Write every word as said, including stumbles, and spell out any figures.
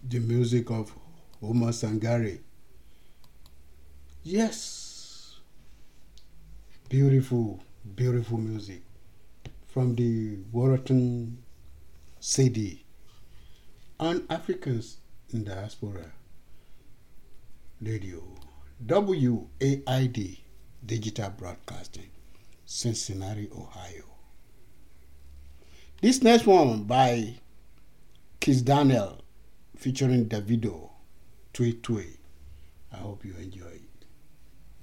the music of Omar Sangare. Yes, beautiful, beautiful music from the Waterton C D on Africans in Diaspora Radio, W A I D Digital Broadcasting, Cincinnati, Ohio. This next one by Kiss Daniel featuring Davido, Tui Tui. I hope you enjoy it.